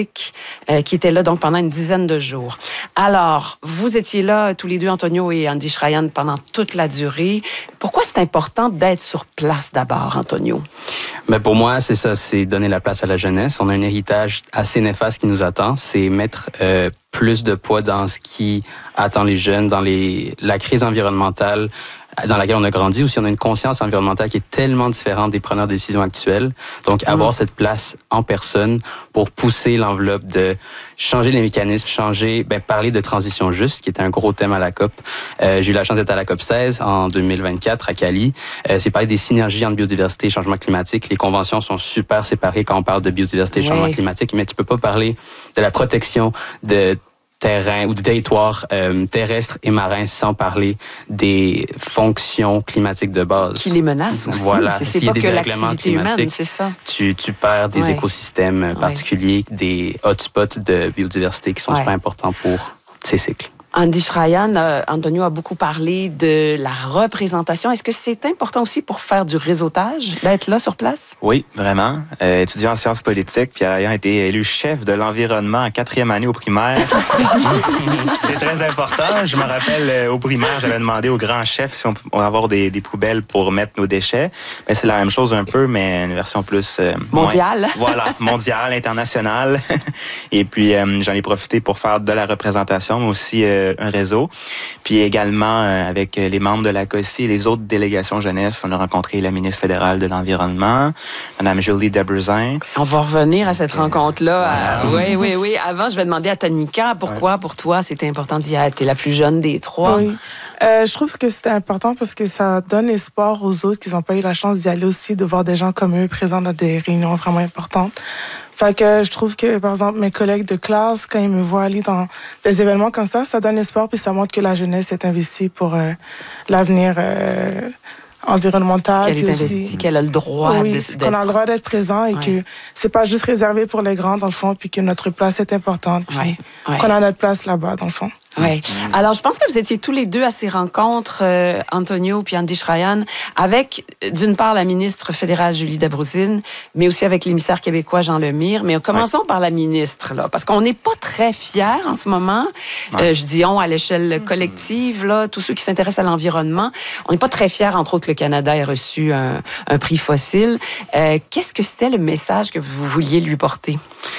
climatique qui était là donc pendant une dizaine de jours. Alors, vous étiez là tous les deux, Antonio et Andy Schrayan, pendant toute la durée. Pourquoi c'est important d'être sur place d'abord, Antonio? Mais pour moi, c'est ça, c'est donner la place à la jeunesse. On a un héritage assez néfaste qui nous attend. C'est mettre plus de poids dans ce qui attend les jeunes, dans la crise environnementale dans laquelle on a grandi, aussi on a une conscience environnementale qui est tellement différente des preneurs de décisions actuels. Donc, avoir cette place en personne pour pousser l'enveloppe de changer les mécanismes, parler de transition juste, qui était un gros thème à la COP. J'ai eu la chance d'être à la COP 16 en 2024 à Cali. C'est parler des synergies entre biodiversité et changement climatique. Les conventions sont super séparées quand on parle de biodiversité et changement climatique, mais tu peux pas parler de la protection de terrain ou de territoires terrestres et marins sans parler des fonctions climatiques de base. Qui les menacent aussi. Voilà. C'est pas que l'activité humaine, c'est ça. Tu perds des écosystèmes particuliers, des hotspots de biodiversité qui sont super importants pour ces cycles. Andy Schrayan, Antonio a beaucoup parlé de la représentation. Est-ce que c'est important aussi pour faire du réseautage, d'être là sur place? Oui, vraiment. Étudiant en sciences politiques, puis ayant été élu chef de l'environnement en 4e année au primaire, c'est très important. Je me rappelle, au primaire, j'avais demandé au grand chef si on pouvait avoir des poubelles pour mettre nos déchets. Ben, c'est la même chose un peu, mais une version plus... mondiale. Voilà, mondiale, internationale. Et puis, j'en ai profité pour faire de la représentation, mais aussi... un réseau. Puis également, avec les membres de la COSI et les autres délégations jeunesse, on a rencontré la ministre fédérale de l'Environnement, Mme Julie Debrusin. On va revenir à cette rencontre-là. Oui. Avant, je vais demander à Tanika, pourquoi pour toi c'était important d'y être? T'es la plus jeune des trois. Oui. Je trouve que c'était important parce que ça donne espoir aux autres qui n'ont pas eu la chance d'y aller aussi, de voir des gens comme eux présents dans des réunions vraiment importantes. Fait que je trouve que, par exemple, mes collègues de classe, quand ils me voient aller dans des événements comme ça donne espoir, puis ça montre que la jeunesse est investie pour l'avenir environnemental. Qu'elle est investie, qu'elle a le droit d'être... qu'on a le droit d'être présent et que c'est pas juste réservé pour les grands, dans le fond, puis que notre place est importante, puis qu'on a notre place là-bas, dans le fond. Oui. Alors, je pense que vous étiez tous les deux à ces rencontres, Antonio puis Andy Schrayan, avec, d'une part, la ministre fédérale Julie Debrusin, mais aussi avec l'émissaire québécois Jean Lemire. Mais commençons par la ministre, là, parce qu'on n'est pas très fiers en ce moment. Je dis on à l'échelle collective, là, tous ceux qui s'intéressent à l'environnement. On n'est pas très fiers, entre autres, que le Canada ait reçu un prix fossile. Qu'est-ce que c'était le message que vous vouliez lui porter?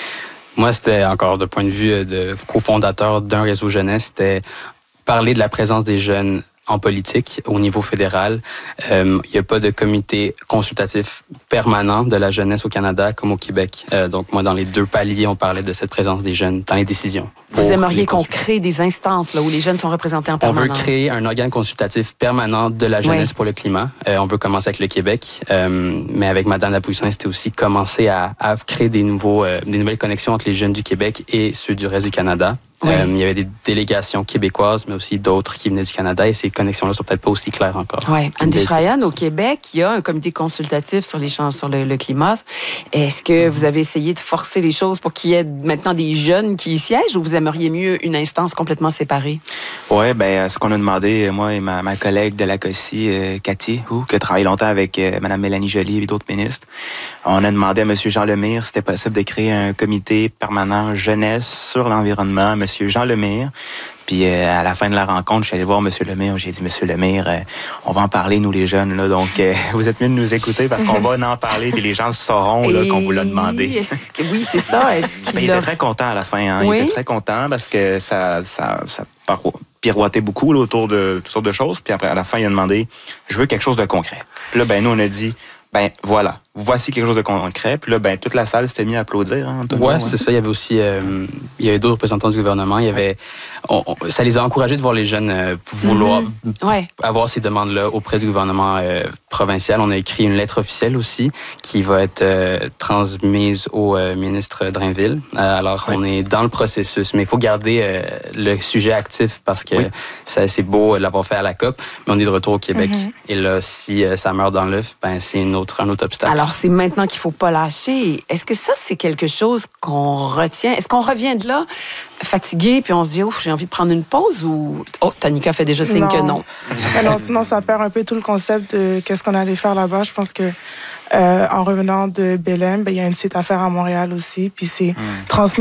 Moi, c'était encore de point de vue de cofondateur d'un réseau jeunesse, c'était parler de la présence des jeunes en politique au niveau fédéral. Il n'y a pas de comité consultatif permanent de la jeunesse au Canada comme au Québec. Donc, moi, dans les deux paliers, on parlait de cette présence des jeunes dans les décisions. Vous aimeriez qu'on crée des instances là, où les jeunes sont représentés en permanence? On veut créer un organe consultatif permanent de la jeunesse pour le climat. On veut commencer avec le Québec, mais avec Mme Lapoussin, c'était aussi commencer à créer des nouvelles connexions entre les jeunes du Québec et ceux du reste du Canada. Il y avait des délégations québécoises, mais aussi d'autres qui venaient du Canada, et ces connexions-là sont peut-être pas aussi claires encore. Oui. Andy Schrayan, au Québec, il y a un comité consultatif sur le climat. Est-ce que vous avez essayé de forcer les choses pour qu'il y ait maintenant des jeunes qui y siègent, ou vous aimeriez mieux une instance complètement séparée? Oui, ben ce qu'on a demandé, moi et ma collègue de la COSI, Cathy, qui a travaillé longtemps avec Mme Mélanie Joly et d'autres ministres, on a demandé à M. Jean Lemire si c'était possible de créer un comité permanent jeunesse sur l'environnement, M. Jean Lemire. Puis à la fin de la rencontre, je suis allé voir M. Lemire. J'ai dit, M. Lemire, on va en parler, nous les jeunes. Là, donc, vous êtes mieux de nous écouter parce qu'on va en parler et les gens sauront là, qu'on vous l'a demandé. Oui, c'est ça. Il était très content à la fin. Hein? Il était très content parce que ça pirouettait beaucoup là, autour de toutes sortes de choses. Puis après, à la fin, il a demandé, je veux quelque chose de concret. Puis là, nous, on a dit, voilà, voici quelque chose de concret. Puis là, toute la salle s'était mise à applaudir. Hein, ouais, c'est ça. Il y avait aussi il y avait d'autres représentants du gouvernement. Il y avait, ça les a encouragés de voir les jeunes vouloir avoir ces demandes-là auprès du gouvernement provincial. On a écrit une lettre officielle aussi qui va être transmise au ministre Drainville. Alors, on est dans le processus, mais il faut garder le sujet actif parce que c'est beau l'avoir fait à la COP, mais on est de retour au Québec. Et là, si ça meurt dans l'œuf, c'est un autre obstacle. Alors, c'est maintenant qu'il ne faut pas lâcher. Est-ce que ça, c'est quelque chose qu'on retient? Est-ce qu'on revient de là fatigué, puis on se dit, ouf, j'ai envie de prendre une pause, ou... Oh, Tanika fait déjà signe que non. Non, sinon, ça perd un peu tout le concept de qu'est-ce qu'on allait faire là-bas. Je pense que en revenant de Belém, il y a une suite à faire à Montréal aussi, puis c'est transmettre